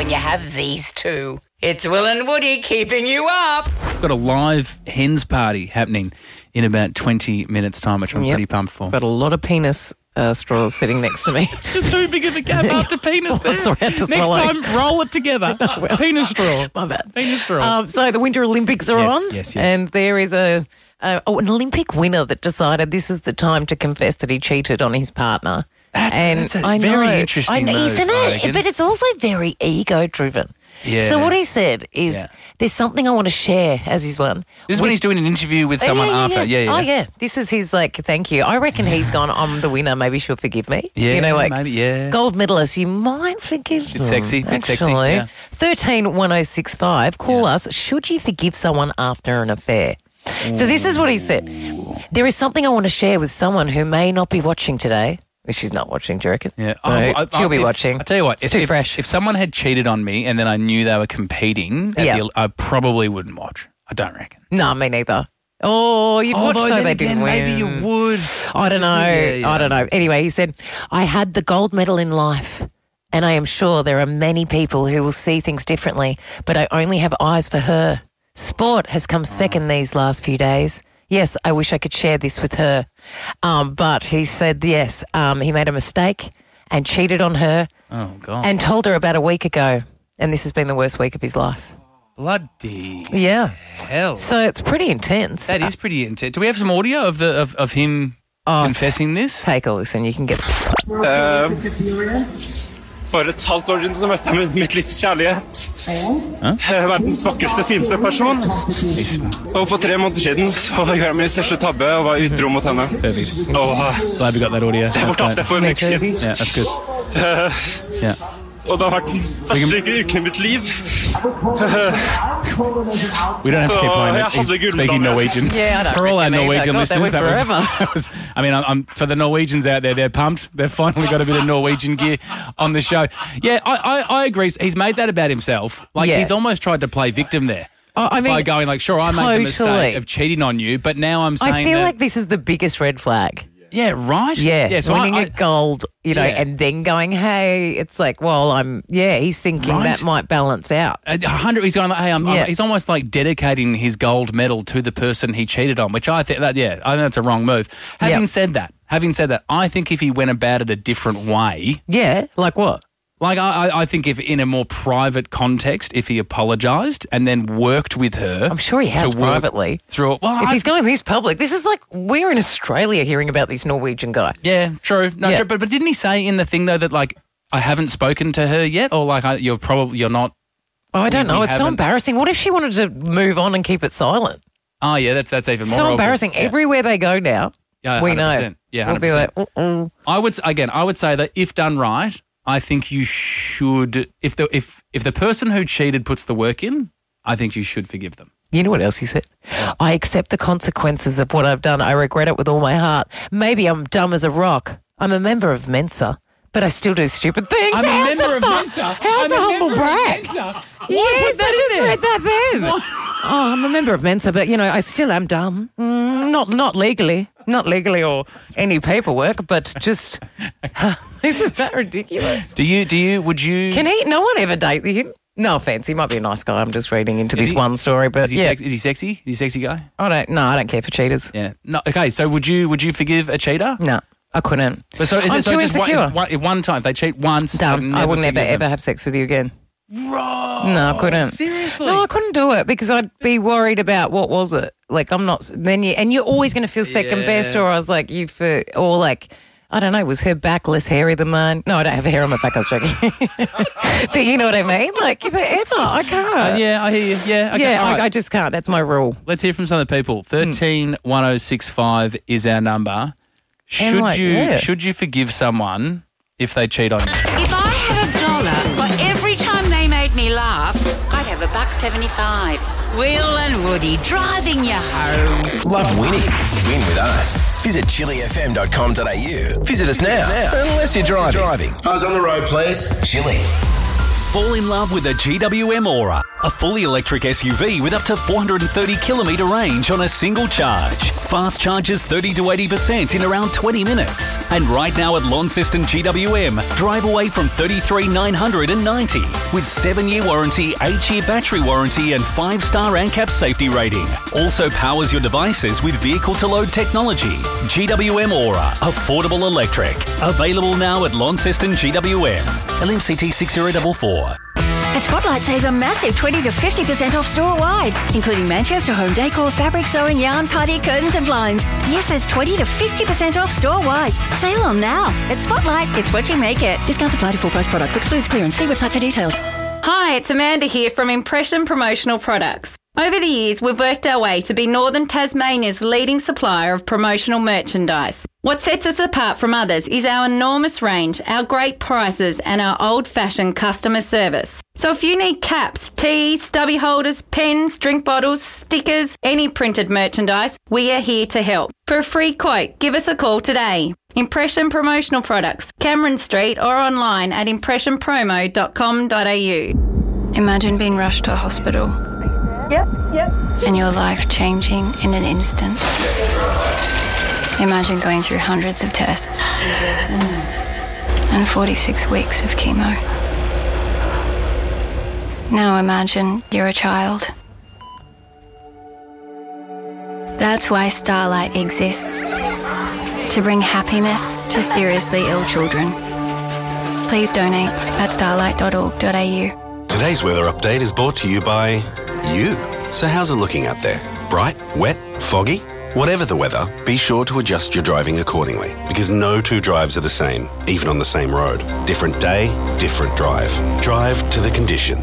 when you have these two. It's Will and Woody keeping you up. Got a live hens party happening in about 20 minutes' time, which I'm pretty pumped for. Got a lot of penis straws sitting next to me. It's just too big of a gap after penis there. Sorry, I had to Next swallow. time, roll it together. Penis straw. My bad. Penis straw. So the Winter Olympics are Yes, on. yes. And there is an Olympic winner that decided this is the time to confess that he cheated on his partner. That's a very interesting move, isn't I it? reckon. But it's also very ego-driven. Yeah. So what he said is, there's something I want to share, as his one. This is when he's doing an interview with someone after. Yeah. Oh, yeah. This is his, thank you. I reckon he's gone, I'm the winner, maybe she'll forgive me. Yeah, you know, maybe, yeah. Gold medalist, you might forgive them. Bit sexy, actually. yeah. 131065, call us. Should you forgive someone after an affair? So this is what he said. There is something I want to share with someone who may not be watching today. If she's not watching, do you reckon? Yeah. No, she'll be watching. I tell you what, it's too fresh. If someone had cheated on me and then I knew they were competing, I probably wouldn't watch. I don't reckon. No, me neither. Oh, you'd watch so they didn't win. Maybe you would. I don't know. Yeah. I don't know. Anyway, he said, I had the gold medal in life, and I am sure there are many people who will see things differently, but I only have eyes for her. Sport has come second these last few days. Yes, I wish I could share this with her. But he said, yes, he made a mistake and cheated on her. Oh, God. And told her about a week ago. And this has been the worst week of his life. Bloody Yeah. hell. So it's pretty intense. That is pretty intense. Do we have some audio of him confessing this? Take a listen. You can get... For et halvt år siden så møtte jeg mitt livs kjærlighet. Verdens vakreste, fineste person. Og for 3 måneder siden så gjorde jeg min største tabbe og var utro mot henne. Perfect. Og Glad we got that audio. det fortalte jeg for en uke siden. Yeah, that's good. Yeah. Og det har vært den verste uken i mitt liv. We don't have to keep playing So, it. He's speaking Norwegian. Yeah, I don't For all our reckon either. Norwegian God, listeners, that went that was, I mean, I'm for the Norwegians out there, they're pumped. They've finally got a bit of Norwegian gear on the show. Yeah, I agree. He's made that about himself. He's almost tried to play victim there. I mean, by going sure, I made the mistake totally. of cheating on you, but now I'm saying I feel that, like this is the biggest red flag. yeah, right? Yeah, so winning a gold, and then going, hey, it's like, well, he's thinking that might balance out. 100. He's going, hey, he's almost like dedicating his gold medal to the person he cheated on, which I think I think that's a wrong move. Having said that, I think if he went about it a different way, Like what? I think if in a more private context, if he apologised and then worked with her, I'm sure he has to work privately. through it. Well, If he's going this public, this is like we're in Australia hearing about this Norwegian guy. yeah, true. No, true. But didn't he say in the thing though that I haven't spoken to her yet, or you're not? Oh, I don't know. It's so haven't- embarrassing. What if she wanted to move on and keep it silent? Oh yeah, that's even more So awkward. embarrassing. Yeah. Everywhere they go now, Yeah, we know. 100%. Yeah, 100%. We'll be like, uh-oh. I would say that if done right, I think you should. If the person who cheated puts the work in, I think you should forgive them. You know what else he said? I accept the consequences of what I've done. I regret it with all my heart. Maybe I'm dumb as a rock. I'm a member of Mensa, but I still do stupid things. I'm a How's member the of fu- Mensa. How's the humble brag? Yes, I just read that then. Oh, I'm a member of Mensa, but, I still am dumb. Not legally. Not legally or any paperwork, but just... Isn't that ridiculous? Would you... Can he... No one ever date him? No offence, he might be a nice guy. I'm just reading into this one story, but Is he sexy? Is he a sexy guy? I don't care for cheaters. Yeah. No. Okay. So would you forgive a cheater? No, I couldn't. But so is I'm it so too just insecure. one time? If they cheat once, Done. I would never forgive them? ever have sex with you again. Right. No, I couldn't. Seriously? No, I couldn't do it because I'd be worried about what was it. Like I'm not. And you're always going to feel second best, or I was like I don't know, was her back less hairy than mine? No, I don't have hair on my back, I was joking. But you know what I mean? Like, forever, I can't. Yeah, I hear you. Yeah, okay, all right. I just can't. That's my rule. Let's hear from some of the people. 131065 is our number. Should you forgive someone if they cheat on you? If I had $1 for every time they made me laugh, I'd have $1.75. Will and Woody driving you home. Love winning? Win with us. Visit chillyfm.com.au. Visit us now. Unless you're driving. Eyes on the road, please. Chilly. Fall in love with a GWM Aura, a fully electric SUV with up to 430 kilometre range on a single charge. Fast charges 30 to 80% in around 20 minutes. And right now at Launceston GWM, drive away from $33,990 with 7-year warranty, 8-year battery warranty and 5-star ANCAP safety rating. Also powers your devices with vehicle-to-load technology. GWM Aura, affordable electric. Available now at Launceston GWM. LMCT 6044. At Spotlight, save a massive 20 to 50% off store-wide, including Manchester home decor, fabric sewing, yarn, party, curtains and blinds. Yes, there's 20 to 50% off store-wide. Sale on now. At Spotlight, it's what you make it. Discounts apply to full-price products. Excludes clearance. See website for details. Hi, it's Amanda here from Impression Promotional Products. Over the years, we've worked our way to be Northern Tasmania's leading supplier of promotional merchandise. What sets us apart from others is our enormous range, our great prices and our old-fashioned customer service. So if you need caps, tees, stubby holders, pens, drink bottles, stickers, any printed merchandise, we are here to help. For a free quote, give us a call today. Impression Promotional Products, Cameron Street or online at impressionpromo.com.au. Imagine being rushed to a hospital. Yep. And your life changing in an instant. Imagine going through hundreds of tests and 46 weeks of chemo. Now imagine you're a child. That's why Starlight exists. To bring happiness to seriously ill children. Please donate at starlight.org.au. Today's weather update is brought to you by you. So how's it looking out there? Bright, wet, foggy? Whatever the weather, be sure to adjust your driving accordingly, because no two drives are the same, even on the same road. Different day, different drive. Drive to the conditions.